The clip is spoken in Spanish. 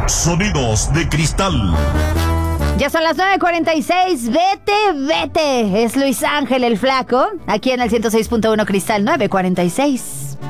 Sonidos de cristal. Ya son las 9:46. Vete. Es Luis Ángel el Flaco. Aquí en el 106.1 Cristal 9:46.